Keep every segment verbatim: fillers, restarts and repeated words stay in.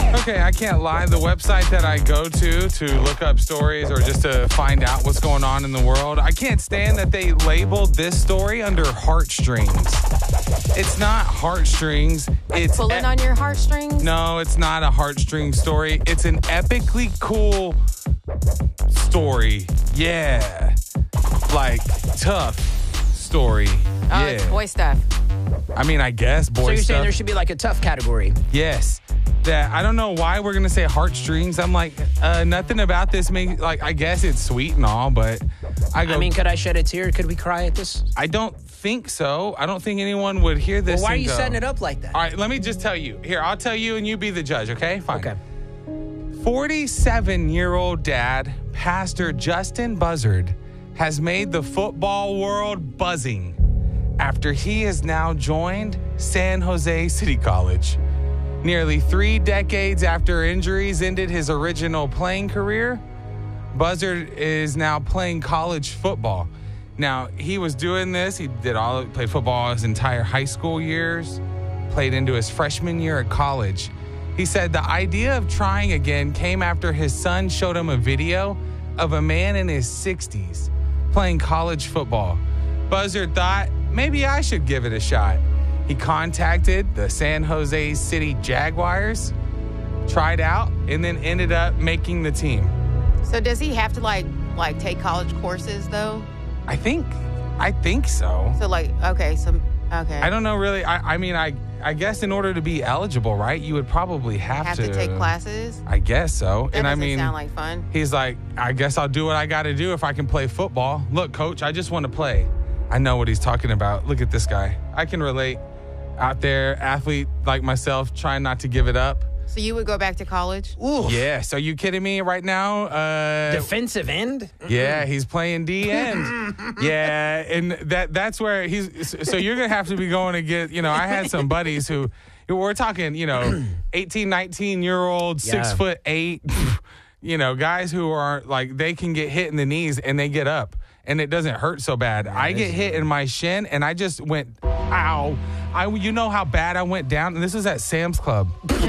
Okay, I can't lie. The website that I go to to look up stories or just to find out what's going on in the world, I can't stand that they labeled this story under heartstrings. It's not heartstrings. It's Pulling e- on your heartstrings? No, it's not a heartstring story. It's an epically cool story. Yeah. Like, tough story. Oh, Yeah. it's boy stuff. I mean, I guess boy So you're stuff. saying there should be like a tough category? Yes. That I don't know why we're gonna say heartstrings. I'm like, uh, nothing about this makes like I guess it's sweet and all, but I go. I mean, could I shed a tear? Could we cry at this? I don't think so. I don't think anyone would hear this. Well, why are and you go, setting it up like that? All right, let me just tell you. Here, I'll tell you, and you be the judge. Okay, fine. Okay. forty-seven-year-old dad, Pastor Justin Buzzard, has made the football world buzzing after he has now joined San Jose City College. Nearly three decades after injuries ended his original playing career, Buzzard is now playing college football. Now, he was doing this. He did all played football his entire high school years, played into his freshman year at college. He said the idea of trying again came after his son showed him a video of a man in his sixties playing college football. Buzzard thought, maybe I should give it a shot. He contacted the San Jose City Jaguars, tried out, and then ended up making the team. So does he have to like like take college courses though? I think, I think so. So like, okay, so okay. I don't know really. I, I mean, I, I guess in order to be eligible, right, you would probably have, have to, to take classes. I guess so. That and I doesn't mean, sound like fun. he's like, I guess I'll do what I got to do if I can play football. Look, coach, I just want to play. I know what he's talking about. Look at this guy. I can relate. Out there, athlete like myself, trying not to give it up. So you would go back to college? Ooh. Yes. Are you kidding me right now? Uh, Defensive end? yeah, he's playing D end. Yeah, and that that's where he's. So you're gonna have to be going to get. You know, I had some buddies who we're talking. You know, eighteen, nineteen year old, six Yeah. foot eight. You know, guys who are like they can get hit in the knees and they get up and it doesn't hurt so bad. I get hit in my shin and I just went, ow. I, you know how bad I went down? And this was at Sam's Club.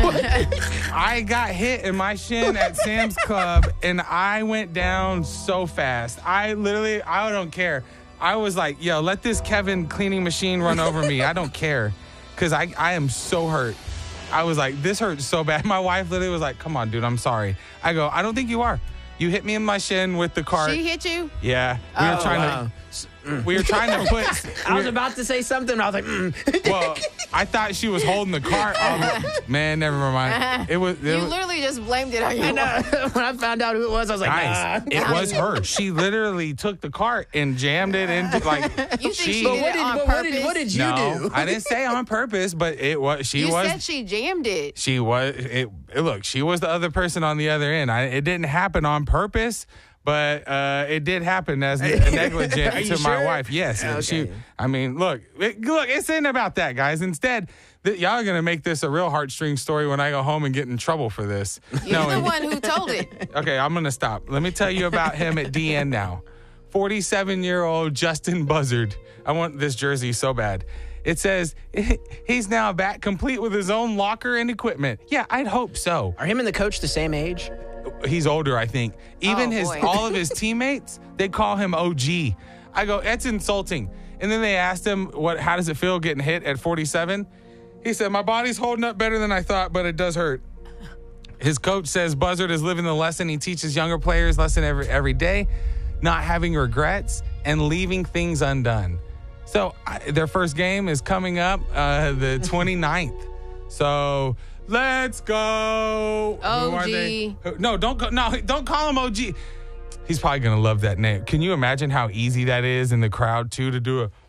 I got hit in my shin at Sam's Club, and I went down so fast. I literally, I don't care. I was like, yo, let this Kevin cleaning machine run over me. I don't care, because I, I am so hurt. I was like, this hurts so bad. My wife literally was like, come on, dude, I'm sorry. I go, I don't think you are. You hit me in my shin with the cart. She hit you? Yeah. We Oh, were trying wow. to... We were trying to put... I was about to say something, and I was like, mm. Well, I thought she was holding the cart. I was, man, never mind. It was... It You was literally just blamed it on your And, uh, when I found out who it was, I was like, guys, nah. it was her. She literally took the cart and jammed it into, like... You think she But did what it did, on but what did, purpose? what did you no, do? I didn't say on purpose, but it was... She You was... said she jammed it. She was... It, it, look, she was the other person on the other end. I, it didn't happen on purpose. But uh, it did happen as ne- negligent Are to you my sure? wife. Yes, Okay. she. I mean, look, it, look, it's ain't about that, guys. Instead, th- y'all are gonna make this a real heartstring story when I go home and get in trouble for this. You're the and- one who told it. Okay, I'm gonna stop. Let me tell you about him at D N now. forty-seven-year-old Justin Buzzard. I want this jersey so bad. It says he's now back complete with his own locker and equipment. Yeah, I'd hope so. Are him and the coach the same age? He's older, I think. Even Oh, his boy. all of his teammates, they call him O G. I go, that's insulting. And then they asked him, "What? How does it feel getting hit at forty-seven?" He said, "My body's holding up better than I thought, but it does hurt." His coach says Buzzard is living the lesson he teaches younger players lesson every every day, not having regrets and leaving things undone. So I, their first game is coming up uh, the twenty-ninth. So let's go. Who are O G. they? Who- No, don't go. No, don't call him O G. He's probably gonna love that name. Can you imagine how easy that is in the crowd too to do a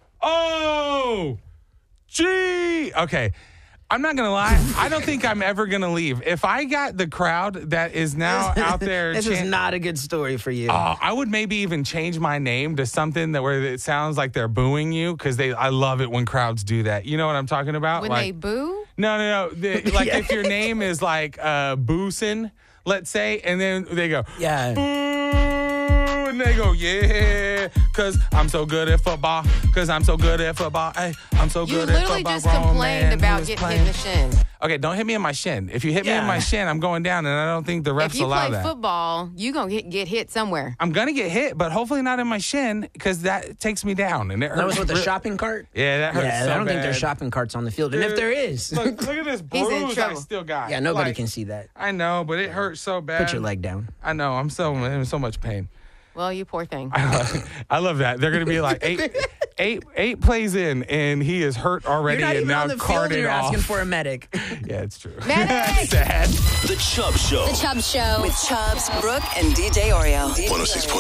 O G? Okay. I'm not gonna lie. I don't think I'm ever gonna leave. If I got the crowd that is now out there, This is chant- not a good story for you. Oh, I would maybe even change my name to something that where it sounds like they're booing you because they. I love it when crowds do that. You know what I'm talking about? When like, they boo? no, no, no. The, like if your name is like uh, Boosin, let's say, and then they go yeah. boo, and they go, yeah, because I'm so good at football, because I'm so good at football. Hey, I'm so You good at literally football. just grown complained man about who is getting hit playing. in the shin. Okay, don't hit me in my shin. If you hit me in Yeah. my shin, I'm going down, and I don't think the refs If you allow play that. football, you going to get, get hit somewhere. I'm going to get hit, but hopefully not in my shin, because that takes me down, and it hurts. That was with the real- shopping cart? Yeah, that hurts Yeah, so I don't think there's bad. shopping carts on the field. And if Dude, there is, Look, look at this He's in bruise I trouble. still got. yeah, nobody Like, can see that. I know, but it hurts so bad. Put your leg down. I know. I'm so in so much pain. Well, you poor thing. I love that. They're going to be like eight, eight, eight plays in, and he is hurt already You're not and even now on the field carted and you're off. asking for a medic. Yeah, it's true. Medic! Sad. The Chubb Show. The Chubb Show with Chubbs, Brooke, and D J Oreo. one oh six point